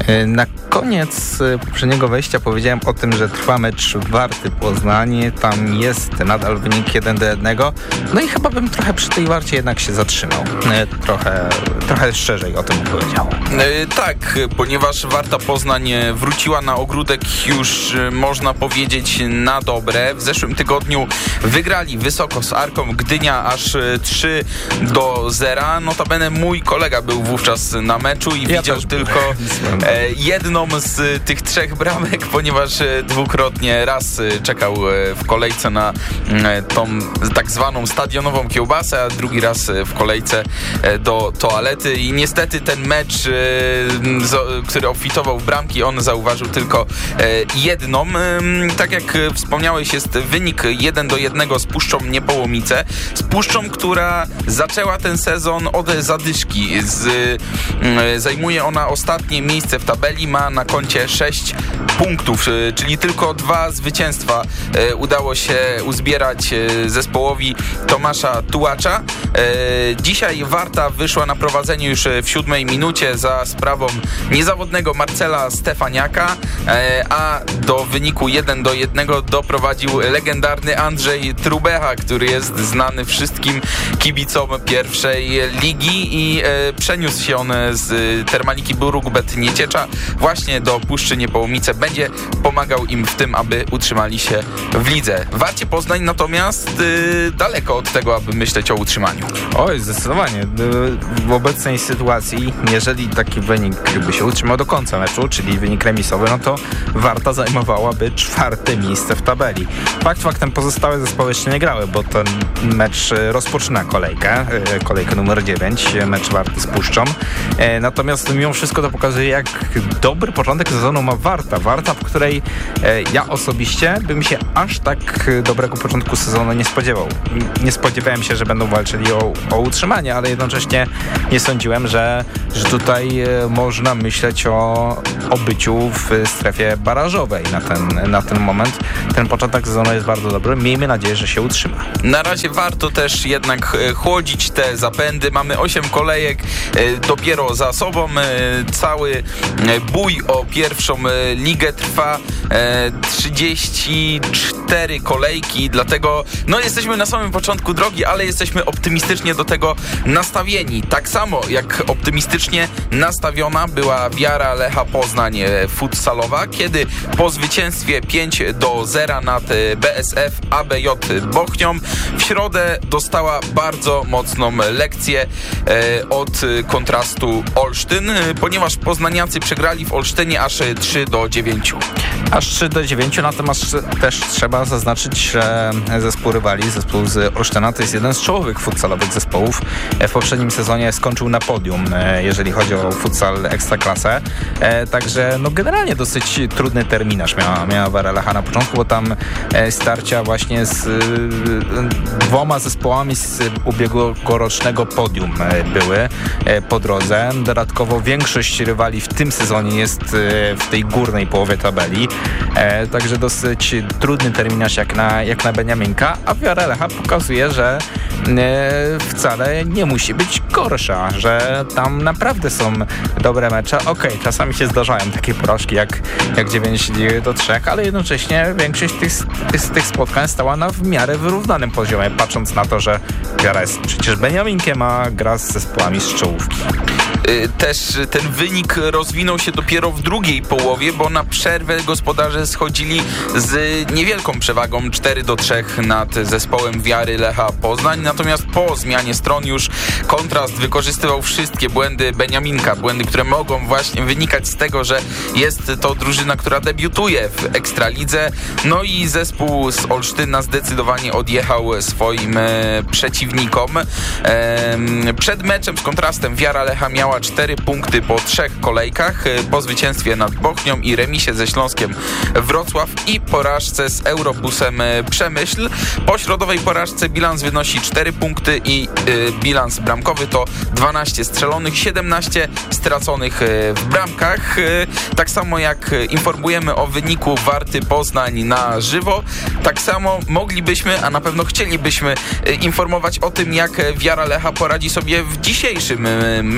Na koniec poprzedniego wejścia powiedziałem o tym, że trwa mecz Warty Poznań. Tam jest nadal wynik 1-1. No i chyba bym trochę przy tej Warcie jednak się zatrzymał. Trochę szerzej o tym opowiedział. Tak, ponieważ Warta Poznań wróciła na ogródek już można powiedzieć na dobre. W zeszłym tygodniu wygrali wysoko z Arką Gdynia aż 3-0. Notabene mój kolega był wówczas na meczu i widział tylko jedną z tych 3 bramek, ponieważ dwukrotnie raz czekał w kolejce na tą tak zwaną stadionową kiełbasę, a drugi raz w kolejce do toalety i niestety ten mecz, który obfitował w bramki, on zauważył tylko jedną. Tak jak wspomniałeś, jest wynik 1-1 z Puszczą Niepołomice. Z Puszczą, która zaczęła ten sezon od zadyszki. Zajmuje ona ostatnie miejsce w tabeli, ma na koncie 6 punktów, czyli tylko 2 zwycięstwa udało się uzbierać zespołowi Tomasza Tułacza. Dzisiaj Warta wyszła na prowadzenie już w 7 minucie za sprawą niezawodnego Marcela Stefaniaka, a do wyniku 1-1 doprowadził legendarny Andrzej Trubecha, który jest znany wszystkim kibicom pierwszej ligi i przeniósł się on z Termaliki Buruk-Bet Nieciecza właśnie do Puszczy Niepołomice. Będzie pomagał im w tym, aby utrzymali się w lidze. Warcie Poznań natomiast daleko od tego, aby myśleć o utrzymaniu. Oj, zdecydowanie. W obecnej sytuacji, jeżeli taki wynik by się utrzymał do końca meczu, czyli wynik remisowy, no to Warta zajmowałaby 4. miejsce w tabeli. Faktem pozostałe zespoły jeszcze nie grały, bo ten mecz rozpoczyna kolejkę numer 9, mecz Warty z Puszczą. Natomiast mimo wszystko to pokazuje, jak dobry początek sezonu ma Warta, w której ja osobiście bym się aż tak dobrego początku sezonu nie spodziewał. Nie spodziewałem się, że będą walczyli o utrzymanie, ale jednocześnie nie sądziłem, że tutaj można myśleć o byciu w strefie barażowej na ten moment. Ten początek sezonu jest bardzo dobry. Miejmy nadzieję, że się utrzyma. Na razie warto też jednak chłodzić te zapędy. Mamy 8 kolejek dopiero za sobą. Cały bój o pierwszą ligę trwa 34 kolejki, dlatego jesteśmy na samym początku drogi, ale jesteśmy optymistycznie do tego nastawieni. Tak samo jak optymistycznie nastawiona była wiara Lecha Poznań futsalowa, kiedy po zwycięstwie 5-0 nad BSF ABJ Bochnią w środę dostała bardzo mocną lekcję od kontrastu Olsztyn, ponieważ poznaniacy przegrali w Olsztynie aż 3-9. Aż 3-9, natomiast też trzeba zaznaczyć, że zespół rywali, zespół z Olsztyna, to jest jeden z czołowych futsalowych zespołów. W poprzednim sezonie skończył na podium, jeżeli chodzi o futsal ekstraklasę. Także generalnie dosyć trudny terminarz miała Wera Lecha na początku, bo tam starcia właśnie z 2 zespołami z ubiegłorocznego podium były po drodze. Dodatkowo większość rywali w tym sezonie jest w tej górnej połowie tabeli. Także dosyć trudny terminarz jak na Beniaminka, a Wiara Lecha pokazuje, że wcale nie musi być gorsza, że tam naprawdę są dobre mecze. Czasami się zdarzają takie porażki jak 9-3, ale jednocześnie większość z tych spotkań stała na w miarę wyrównanym poziomie, patrząc na to, że Wiara jest przecież Beniaminkiem, a gra z zespołami z czołówki. Też ten wynik rozwinął się dopiero w drugiej połowie, bo na przerwę gospodarze schodzili z niewielką przewagą 4-3 nad zespołem Wiary Lecha Poznań, natomiast po zmianie stron już kontrast wykorzystywał wszystkie błędy Beniaminka, błędy, które mogą właśnie wynikać z tego, że jest to drużyna, która debiutuje w Ekstralidze, i zespół z Olsztyna zdecydowanie odjechał swoim przeciwnikom. Przed meczem z kontrastem Wiara Lecha miała 4 punkty po 3 kolejkach, po zwycięstwie nad Bochnią i remisie ze Śląskiem Wrocław i porażce z Eurobusem Przemyśl. Po środowej porażce bilans wynosi 4 punkty i bilans bramkowy to 12 strzelonych, 17 straconych w bramkach. Tak samo jak informujemy o wyniku Warty Poznań na żywo, tak samo moglibyśmy, a na pewno chcielibyśmy informować o tym, jak Wiara Lecha poradzi sobie w dzisiejszym meczu z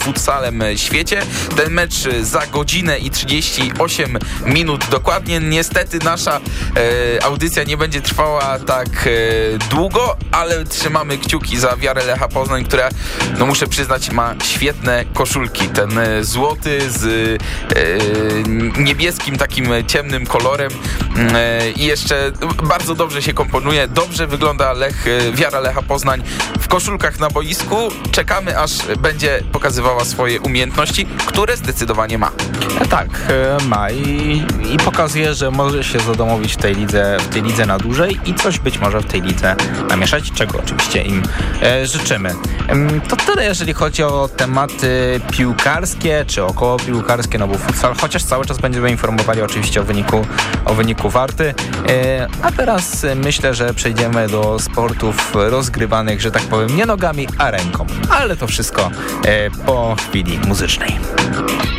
futsalem świecie. Ten mecz za godzinę i 38 minut dokładnie. Niestety nasza audycja nie będzie trwała tak długo, ale trzymamy kciuki za Wiarę Lecha Poznań, która, no muszę przyznać, ma świetne koszulki. Ten złoty z niebieskim takim ciemnym kolorem i jeszcze bardzo dobrze się komponuje. Dobrze wygląda Wiara Lecha Poznań w koszulkach na boisku. Czekamy, aż będzie pokazywała swoje umiejętności, które zdecydowanie ma. Tak, ma i pokazuje, że może się zadomowić w tej lidze na dłużej i coś być może w tej lidze namieszać, czego oczywiście im życzymy. To tyle, jeżeli chodzi o tematy piłkarskie, czy około piłkarskie, no bo futsal, chociaż cały czas będziemy informowali oczywiście o wyniku Warty. A teraz myślę, że przejdziemy do sportów rozgrywanych, że tak powiem, nie nogami, a ręką. Ale to wszystko po chwili muzycznej.